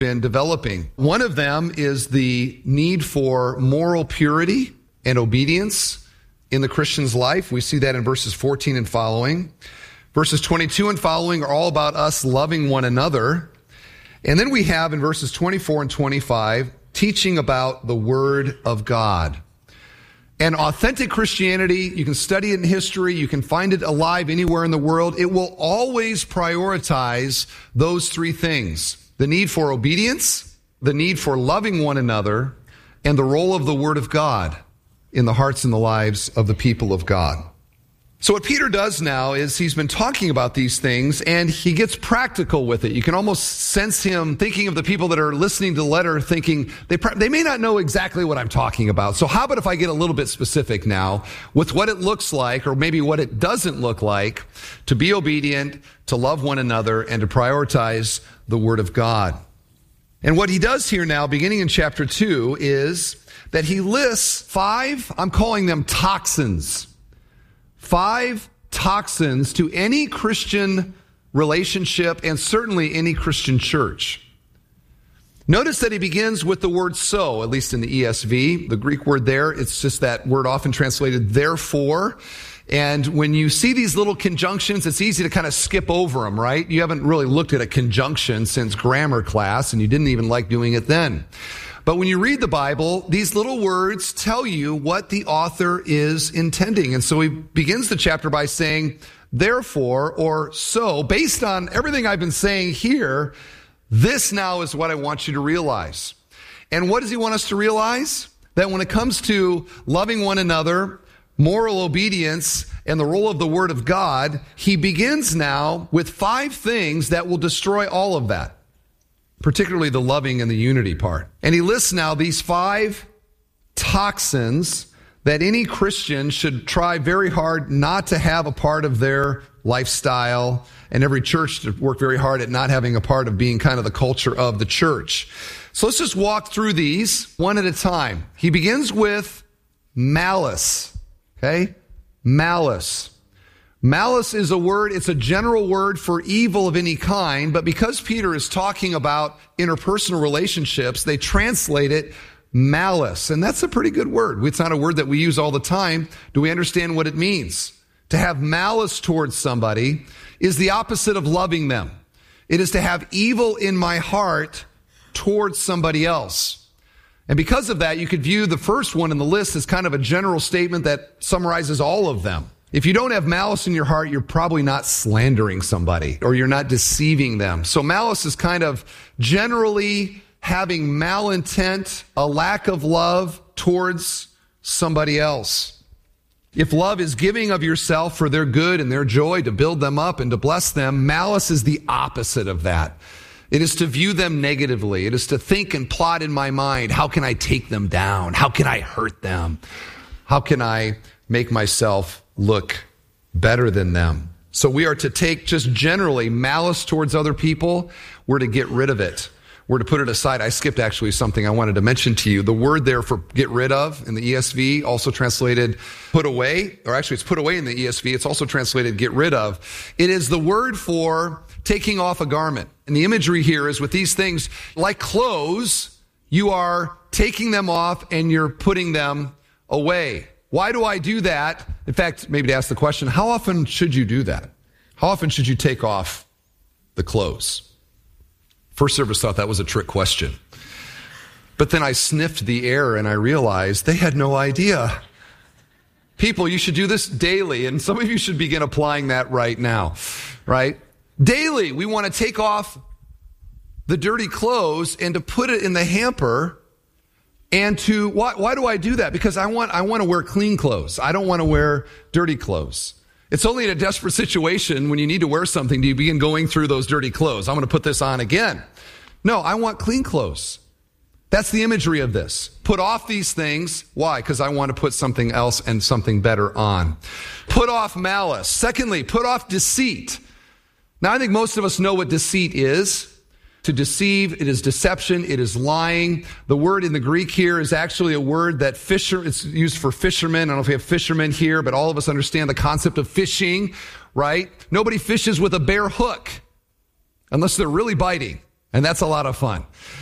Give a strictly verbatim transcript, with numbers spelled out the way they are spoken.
been developing. One of them is the need for moral purity and obedience in the Christian's life. We see that in verses fourteen and following. Verses twenty-two and following are all about us loving one another. And then we have in verses twenty-four and twenty-five, teaching about the Word of God. And authentic Christianity, you can study it in history, you can find it alive anywhere in the world. It will always prioritize those three things: the need for obedience, the need for loving one another, and the role of the Word of God in the hearts and the lives of the people of God. So what Peter does now is he's been talking about these things and he gets practical with it. You can almost sense him thinking of the people that are listening to the letter thinking they they may not know exactly what I'm talking about. So how about if I get a little bit specific now with what it looks like, or maybe what it doesn't look like, to be obedient, to love one another, and to prioritize the Word of God. And what he does here now, beginning in chapter two, is that he lists five, I'm calling them toxins, Five toxins to any Christian relationship and certainly any Christian church. Notice that he begins with the word so, at least in the E S V. The Greek word there, it's just that word often translated therefore. And when you see these little conjunctions, it's easy to kind of skip over them, right? You haven't really looked at a conjunction since grammar class, and you didn't even like doing it then. But when you read the Bible, these little words tell you what the author is intending. And so he begins the chapter by saying, therefore, or so, based on everything I've been saying here, this now is what I want you to realize. And what does he want us to realize? That when it comes to loving one another, moral obedience, and the role of the Word of God, he begins now with five things that will destroy all of that, particularly the loving and the unity part. And he lists now these five toxins that any Christian should try very hard not to have a part of their lifestyle, and every church to work very hard at not having a part of being kind of the culture of the church. So let's just walk through these one at a time. He begins with malice, okay? Malice. Malice is a word, it's a general word for evil of any kind, but because Peter is talking about interpersonal relationships, they translate it malice. And that's a pretty good word. It's not a word that we use all the time. Do we understand what it means? To have malice towards somebody is the opposite of loving them. It is to have evil in my heart towards somebody else. And because of that, you could view the first one in the list as kind of a general statement that summarizes all of them. If you don't have malice in your heart, you're probably not slandering somebody or you're not deceiving them. So malice is kind of generally having malintent, a lack of love towards somebody else. If love is giving of yourself for their good and their joy, to build them up and to bless them, malice is the opposite of that. It is to view them negatively. It is to think and plot in my mind, how can I take them down? How can I hurt them? How can I make myself look better than them? So we are to take just generally malice towards other people. We're to get rid of it. We're to put it aside. I skipped actually something I wanted to mention to you. The word there for get rid of in the E S V, also translated put away, or actually it's put away in the E S V. It's also translated get rid of. It is the word for taking off a garment. And the imagery here is with these things, like clothes, you are taking them off and you're putting them away. Why do I do that? In fact, maybe to ask the question, how often should you do that? How often should you take off the clothes? First service thought that was a trick question. But then I sniffed the air and I realized they had no idea. People, you should do this daily, and some of you should begin applying that right now, right? Daily, we want to take off the dirty clothes and to put it in the hamper. And to, why, why do I do that? Because I want, I want to wear clean clothes. I don't want to wear dirty clothes. It's only in a desperate situation when you need to wear something do you begin going through those dirty clothes. I'm going to put this on again. No, I want clean clothes. That's the imagery of this. Put off these things. Why? Because I want to put something else and something better on. Put off malice. Secondly, put off deceit. Now, I think most of us know what deceit is. To deceive, it is deception, it is lying. The word in the Greek here is actually a word that fisher, it's used for fishermen. I don't know if we have fishermen here, but all of us understand the concept of fishing, right? Nobody fishes with a bare hook unless they're really biting. And that's a lot of fun.